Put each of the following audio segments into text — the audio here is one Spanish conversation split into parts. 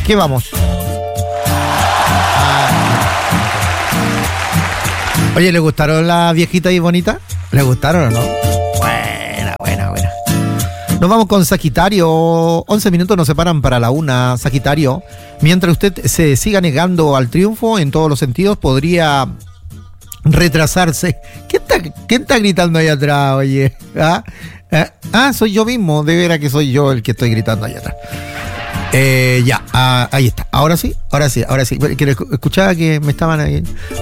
¿Qué vamos? Oye, ¿le gustaron las viejitas y bonitas? ¿Le gustaron o no? Buena. Nos vamos con Sagitario. 11 minutos nos separan para la 1, Sagitario. Mientras usted se siga negando al triunfo en todos los sentidos, podría retrasarse. ¿Quién está gritando ahí atrás, oye? Soy yo mismo. De veras que soy yo el que estoy gritando ahí atrás. Ahí está. Ahora sí. Escuchaba que me estaban ahí.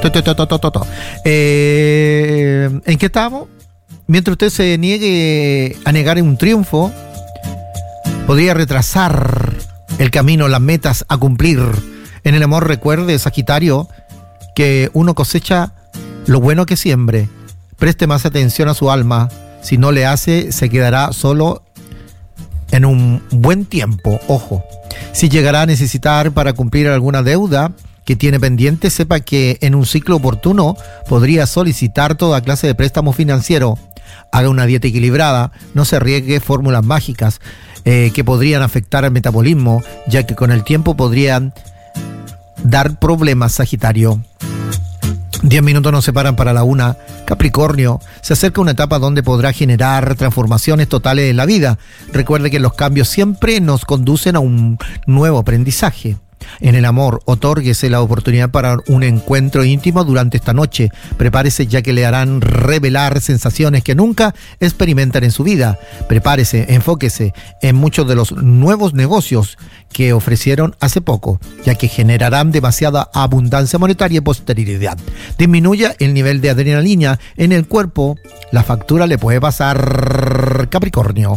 ¿En qué estábamos? Mientras usted se niegue a negar un triunfo, podría retrasar el camino, las metas a cumplir. En el amor, recuerde, Sagitario, que uno cosecha lo bueno que siembre. Preste más atención a su alma. Si no le hace, se quedará solo en un buen tiempo. Ojo. Si llegará a necesitar para cumplir alguna deuda que tiene pendiente, sepa que en un ciclo oportuno podría solicitar toda clase de préstamo financiero. Haga una dieta equilibrada, no se arriesgue fórmulas mágicas que podrían afectar al metabolismo, ya que con el tiempo podrían dar problemas, Sagitario. 10 minutos nos separan para la 1. Capricornio, se acerca una etapa donde podrá generar transformaciones totales en la vida. Recuerde que los cambios siempre nos conducen a un nuevo aprendizaje. En el amor, otórguese la oportunidad para un encuentro íntimo durante esta noche. Prepárese, ya que le harán revelar sensaciones que nunca experimentan en su vida. Prepárese, enfóquese en muchos de los nuevos negocios que ofrecieron hace poco, ya que generarán demasiada abundancia monetaria y posterioridad. Disminuya el nivel de adrenalina en el cuerpo. La factura le puede pasar, Capricornio.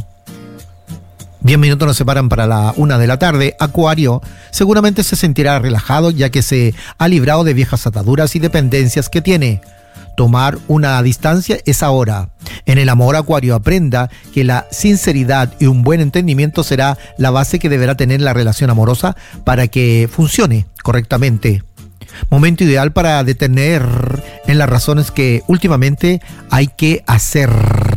10 minutos nos separan para la 1 de la tarde. Acuario, seguramente se sentirá relajado, ya que se ha librado de viejas ataduras y dependencias que tiene. Tomar una distancia es ahora. En el amor, Acuario, aprenda que la sinceridad y un buen entendimiento será la base que deberá tener la relación amorosa para que funcione correctamente. Momento ideal para detener en las razones que últimamente hay que hacer.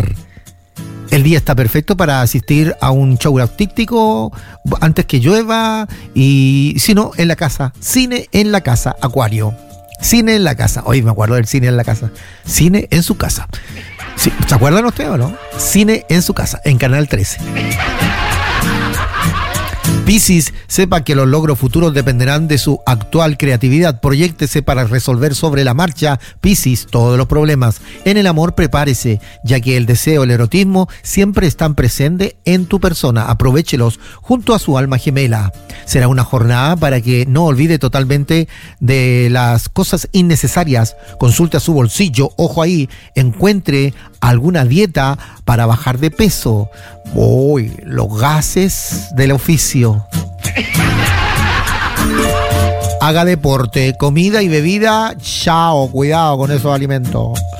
El día está perfecto para asistir a un show artístico antes que llueva, y si no, en la casa. Cine en la casa, Acuario. Cine en la casa. Hoy me acuerdo del cine en la casa. Cine en su casa. Sí, ¿se acuerdan ustedes o no? Cine en su casa, en Canal 13. Piscis, sepa que los logros futuros dependerán de su actual creatividad. Proyéctese para resolver sobre la marcha, Piscis, todos los problemas. En el amor, prepárese, ya que el deseo y el erotismo siempre están presentes en tu persona. Aprovéchelos junto a su alma gemela. Será una jornada para que no olvide totalmente de las cosas innecesarias. Consulte a su bolsillo, ojo ahí, encuentre alguna dieta para bajar de peso. Uy, los gases del oficio. Haga deporte, comida y bebida. Chao, cuidado con esos alimentos.